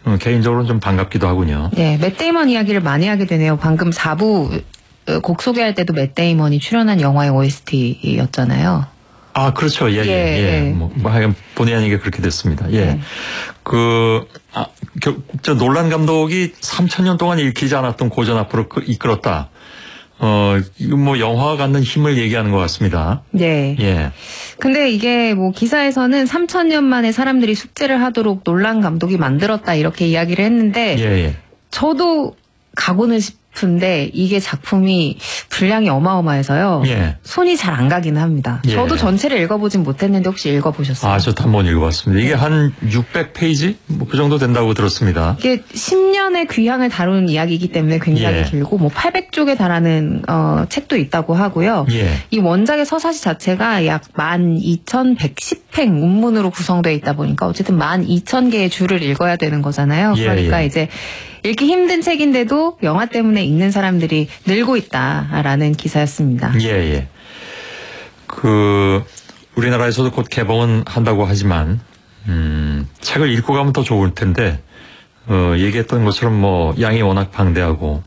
개인적으로는 좀 반갑기도 하군요. 네, 맷 데이먼 이야기를 많이 하게 되네요. 방금 4부 곡 소개할 때도 맷 데이먼이 출연한 영화의 OST였잖아요. 아, 그렇죠. 예. 하여간 본의 아니게 그렇게 됐습니다. 예. 저 놀란 감독이 3000년 동안 읽히지 않았던 고전 앞으로 이끌었다. 이건 영화가 갖는 힘을 얘기하는 것 같습니다. 네. 예. 근데 이게 기사에서는 3000년 만에 사람들이 숙제를 하도록 놀란 감독이 만들었다 이렇게 이야기를 했는데. 예. 저도 가고는 싶은데 이게 작품이 분량이 어마어마해서요. 예. 손이 잘 안 가긴 합니다. 예. 저도 전체를 읽어보진 못했는데 혹시 읽어보셨어요? 아, 저도 한번 읽어봤습니다. 이게 한 600페이지? 그 정도 된다고 들었습니다. 이게 10년의 귀향을 다루는 이야기이기 때문에 굉장히 길고 800쪽에 달하는 책도 있다고 하고요. 예. 이 원작의 서사시 자체가 약 12,110행 문문으로 구성되어 있다 보니까 어쨌든 12,000개의 줄을 읽어야 되는 거잖아요. 그러니까 이제 읽기 힘든 책인데도 영화 때문에 읽는 사람들이 늘고 있다라는 기사였습니다. 예. 우리나라에서도 곧 개봉은 한다고 하지만, 책을 읽고 가면 더 좋을 텐데, 얘기했던 것처럼 양이 워낙 방대하고,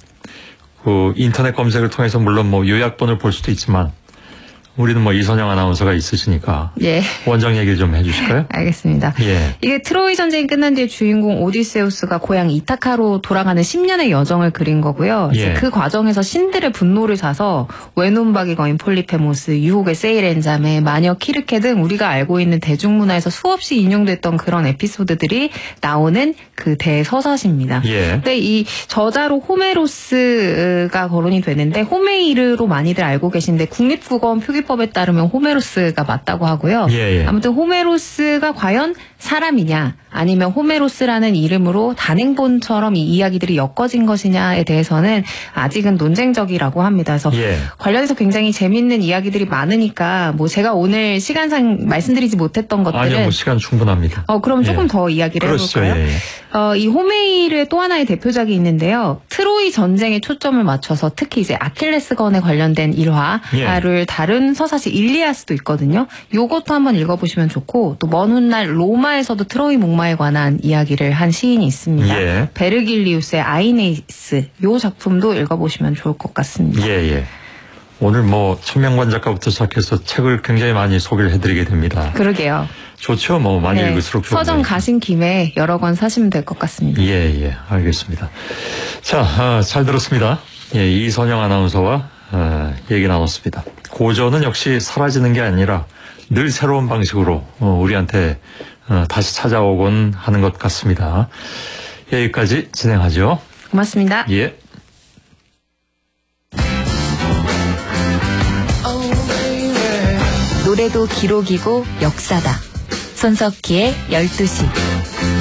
인터넷 검색을 통해서 물론 요약본을 볼 수도 있지만, 우리는 이선영 아나운서가 있으시니까 예. 원작 얘기를 좀 해주실까요? 알겠습니다. 예. 이게 트로이 전쟁이 끝난 뒤에 주인공 오디세우스가 고향 이타카로 돌아가는 10년의 여정을 그린 거고요. 예. 그 과정에서 신들의 분노를 사서 외눈박이 거인 폴리페모스, 유혹의 세이렌자메, 마녀 키르케 등 우리가 알고 있는 대중문화에서 수없이 인용됐던 그런 에피소드들이 나오는 그 대서사시입니다. 예. 근데 이 저자로 호메로스가 거론이 되는데 호메이르로 많이들 알고 계신데 국립국어원 표기법에 따르면 호메로스가 맞다고 하고요. 예. 아무튼 호메로스가 과연 사람이냐 아니면 호메로스라는 이름으로 단행본처럼 이 이야기들이 엮어진 것이냐에 대해서는 아직은 논쟁적이라고 합니다. 그래서 관련해서 굉장히 재밌는 이야기들이 많으니까 제가 오늘 시간상 말씀드리지 못했던 것들은 아니요, 시간 충분합니다. 그럼 조금 더 이야기를 해볼까요? 이 호메이르의 또 하나의 대표작이 있는데요. 트로이 전쟁에 초점을 맞춰서 특히 이제 아킬레스건에 관련된 일화를 다룬 서사시 일리아스도 있거든요. 요것도 한번 읽어보시면 좋고 또 먼 훗날 로마에서도 트로이 목마에 관한 이야기를 한 시인이 있습니다. 베르길리우스의 아이네이스 요 작품도 읽어보시면 좋을 것 같습니다. 오늘 천명관 작가부터 시작해서 책을 굉장히 많이 소개를 해드리게 됩니다. 그러게요. 좋죠. 많이 읽을수록 좋네요. 서점 가신 김에 여러 권 사시면 될 것 같습니다. 알겠습니다. 자, 잘 들었습니다. 이선영 아나운서와 얘기 나눴습니다. 고전은 역시 사라지는 게 아니라 늘 새로운 방식으로 우리한테 다시 찾아오곤 하는 것 같습니다. 여기까지 진행하죠. 고맙습니다. 예. 노래도 기록이고 역사다. 손석희의 12시.